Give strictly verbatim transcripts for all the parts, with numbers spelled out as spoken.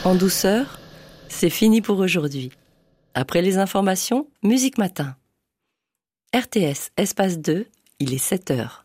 En douceur, c'est fini pour aujourd'hui. Après les informations, Musique Matin. R T S, espace deux, il est sept heures.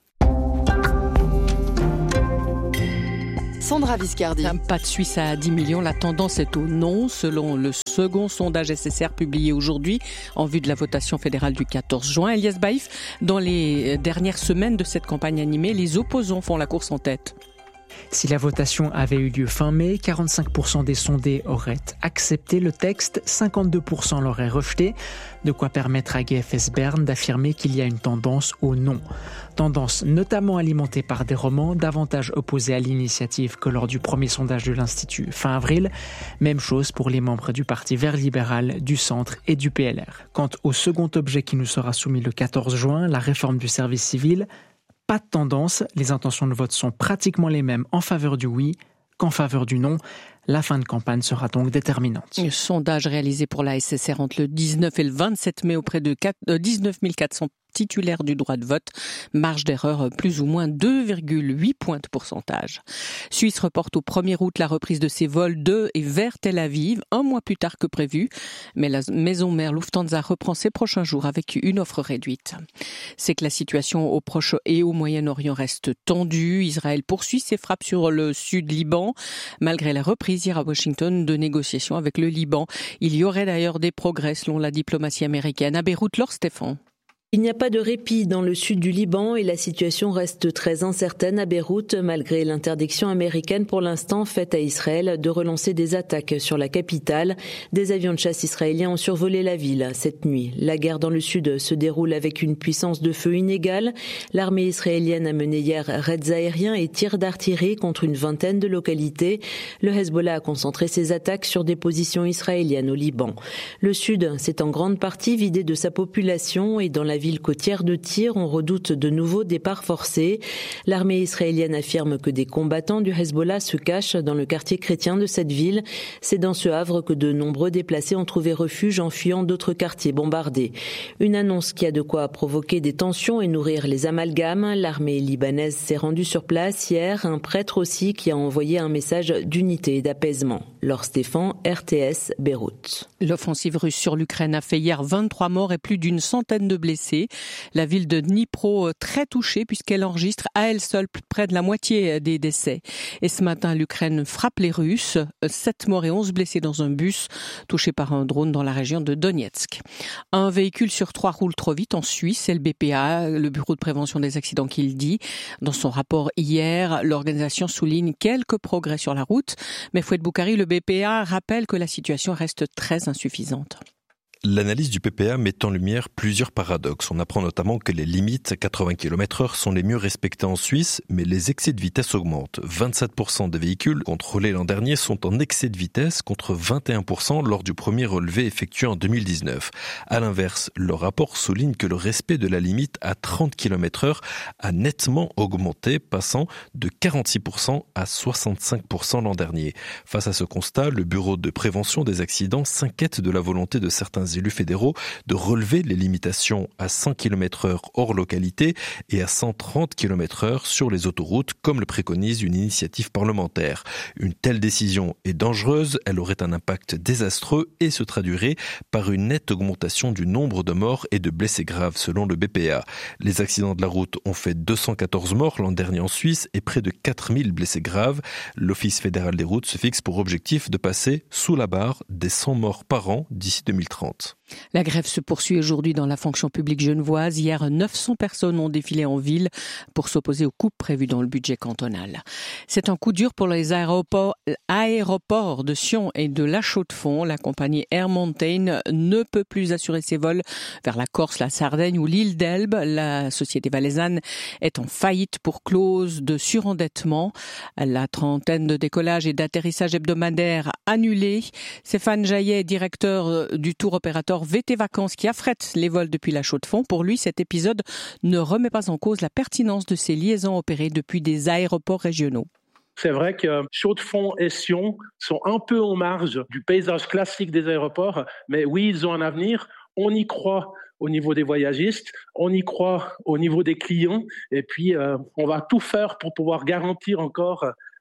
Sandra Viscardi. Un pas de Suisse à dix millions, la tendance est au non, selon le second sondage S S R publié aujourd'hui en vue de la votation fédérale du quatorze juin. Elias Baïf, dans les dernières semaines de cette campagne animée, les opposants font la course en tête. Si la votation avait eu lieu fin mai, quarante-cinq pour cent des sondés auraient accepté le texte, cinquante-deux pour cent l'auraient rejeté, de quoi permettre à G F S Bern d'affirmer qu'il y a une tendance au non. Tendance notamment alimentée par des romans davantage opposés à l'initiative que lors du premier sondage de l'Institut fin avril. Même chose pour les membres du Parti vert libéral, du Centre et du P L R. Quant au second objet qui nous sera soumis le quatorze juin, la réforme du service civil, pas de tendance, les intentions de vote sont pratiquement les mêmes en faveur du oui qu'en faveur du non. La fin de campagne sera donc déterminante. Le sondage réalisé pour la S S R entre le dix-neuf et le vingt-sept mai auprès de dix-neuf mille quatre cents titulaires du droit de vote. Marge d'erreur plus ou moins deux virgule huit points de pourcentage. Suisse reporte au premier août la reprise de ses vols de et vers Tel Aviv, un mois plus tard que prévu. Mais la maison mère Lufthansa reprend ses prochains jours avec une offre réduite. C'est que la situation au Proche et au Moyen-Orient reste tendue. Israël poursuit ses frappes sur le sud Liban, malgré la reprise hier à Washington de négociations avec le Liban. Il y aurait d'ailleurs des progrès selon la diplomatie américaine. À Beyrouth, Laure Stéphane. Il n'y a pas de répit dans le sud du Liban et la situation reste très incertaine à Beyrouth malgré l'interdiction américaine pour l'instant faite à Israël de relancer des attaques sur la capitale. Des avions de chasse israéliens ont survolé la ville cette nuit. La guerre dans le sud se déroule avec une puissance de feu inégale. L'armée israélienne a mené hier raids aériens et tirs d'artillerie contre une vingtaine de localités. Le Hezbollah a concentré ses attaques sur des positions israéliennes au Liban. Le sud s'est en grande partie vidé de sa population et dans la ville côtière de Tyr, on redoute de nouveaux départs forcés. L'armée israélienne affirme que des combattants du Hezbollah se cachent dans le quartier chrétien de cette ville. C'est dans ce havre que de nombreux déplacés ont trouvé refuge en fuyant d'autres quartiers bombardés. Une annonce qui a de quoi provoquer des tensions et nourrir les amalgames. L'armée libanaise s'est rendue sur place hier, un prêtre aussi qui a envoyé un message d'unité et d'apaisement. Laure Stéphane, R T S, Beyrouth. L'offensive russe sur l'Ukraine a fait hier vingt-trois morts et plus d'une centaine de blessés. La ville de Dnipro très touchée puisqu'elle enregistre à elle seule près de la moitié des décès. Et ce matin, l'Ukraine frappe les Russes. sept morts et onze blessés dans un bus touché par un drone dans la région de Donetsk. Un véhicule sur trois roule trop vite en Suisse. C'est le B P A, le Bureau de prévention des accidents, qui le dit. Dans son rapport hier, l'organisation souligne quelques progrès sur la route. Mais Fouad Boukari, le B P A, rappelle que la situation reste très insuffisante. L'analyse du P P A met en lumière plusieurs paradoxes. On apprend notamment que les limites à quatre-vingts kilomètres heure sont les mieux respectées en Suisse, mais les excès de vitesse augmentent. vingt-sept pour cent des véhicules contrôlés l'an dernier sont en excès de vitesse contre vingt et un pour cent lors du premier relevé effectué en deux mille dix-neuf. À l'inverse, le rapport souligne que le respect de la limite à trente kilomètres heure a nettement augmenté, passant de quarante-six pour cent à soixante-cinq pour cent l'an dernier. Face à ce constat, le Bureau de prévention des accidents s'inquiète de la volonté de certains élus fédéraux de relever les limitations à cent kilomètres heure hors localité et à cent trente kilomètres heure sur les autoroutes, comme le préconise une initiative parlementaire. Une telle décision est dangereuse, elle aurait un impact désastreux et se traduirait par une nette augmentation du nombre de morts et de blessés graves selon le B P A. Les accidents de la route ont fait deux cent quatorze morts l'an dernier en Suisse et près de quatre mille blessés graves. L'Office fédéral des routes se fixe pour objectif de passer sous la barre des cent morts par an d'ici deux mille trente. La grève se poursuit aujourd'hui dans la fonction publique genevoise. Hier, neuf cents personnes ont défilé en ville pour s'opposer aux coupes prévues dans le budget cantonal. C'est un coup dur pour les aéroports, aéroports de Sion et de La Chaux-de-Fonds. La compagnie Air Mountain ne peut plus assurer ses vols vers la Corse, la Sardaigne ou l'île d'Elbe. La société valaisanne est en faillite pour clause de surendettement. La trentaine de décollages et d'atterrissages hebdomadaires annulés. Stéphane Jaillet, directeur du tour opérateur V T Vacances qui affrète les vols depuis La Chaux-de-Fonds. Pour lui, cet épisode ne remet pas en cause la pertinence de ces liaisons opérées depuis des aéroports régionaux. C'est vrai que Chaux-de-Fonds et Sion sont un peu en marge du paysage classique des aéroports, mais oui, ils ont un avenir. On y croit au niveau des voyagistes, on y croit au niveau des clients, et puis euh, on va tout faire pour pouvoir garantir encore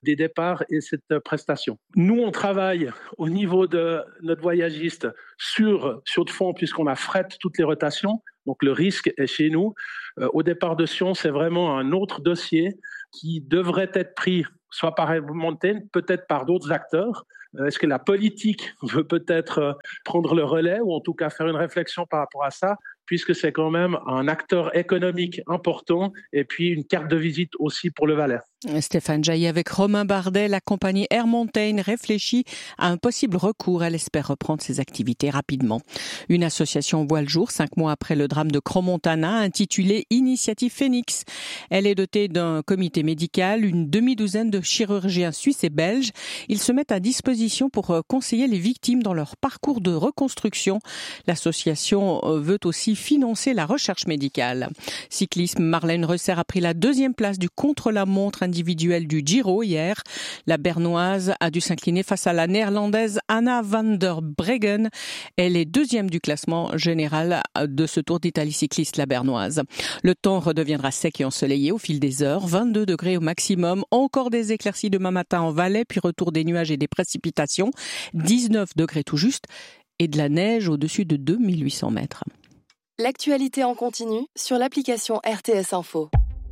des départs et cette prestation. Nous, on travaille au niveau de notre voyagiste sur sur de fond puisqu'on a fret toutes les rotations. Donc le risque est chez nous. Euh, au départ de Sion, c'est vraiment un autre dossier qui devrait être pris soit par Air Mountain, peut-être par d'autres acteurs. Euh, est-ce que la politique veut peut-être euh, prendre le relais ou en tout cas faire une réflexion par rapport à ça, puisque c'est quand même un acteur économique important et puis une carte de visite aussi pour le Valais. Stéphane Jaillet avec Romain Bardet, la compagnie Air Mountain réfléchit à un possible recours. Elle espère reprendre ses activités rapidement. Une association voit le jour cinq mois après le drame de Crans-Montana, intitulée Initiative Phoenix. Elle est dotée d'un comité médical, une demi-douzaine de chirurgiens suisses et belges. Ils se mettent à disposition pour conseiller les victimes dans leur parcours de reconstruction. L'association veut aussi financer la recherche médicale. Cyclisme, Marlène Reusser a pris la deuxième place du contre-la-montre individuel du Giro hier. La Bernoise a dû s'incliner face à la Néerlandaise Anna van der Breggen. Elle est deuxième du classement général de ce Tour d'Italie cycliste, la Bernoise. Le temps redeviendra sec et ensoleillé au fil des heures. vingt-deux degrés au maximum. Encore des éclaircies demain matin en Valais, puis retour des nuages et des précipitations. dix-neuf degrés tout juste et de la neige au-dessus de deux mille huit cents mètres. L'actualité en continu sur l'application R T S Info.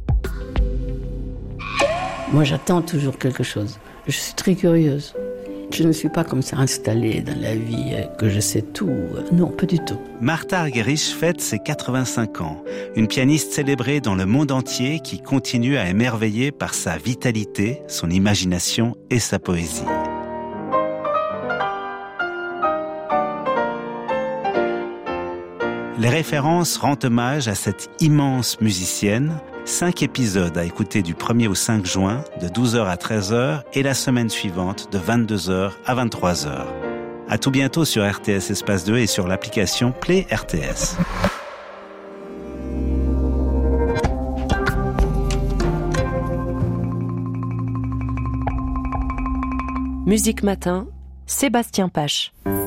Moi, j'attends toujours quelque chose. Je suis très curieuse. Je ne suis pas comme ça installée dans la vie, que je sais tout. Non, pas du tout. Martha Argerich fête ses quatre-vingt-cinq ans. Une pianiste célébrée dans le monde entier qui continue à émerveiller par sa vitalité, son imagination et sa poésie. Les références rendent hommage à cette immense musicienne. Cinq épisodes à écouter du premier au cinq juin, de douze heures à treize heures, et la semaine suivante, de vingt-deux heures à vingt-trois heures. À tout bientôt sur R T S Espace deux et sur l'application Play R T S. Musique Matin, Sébastien Pache.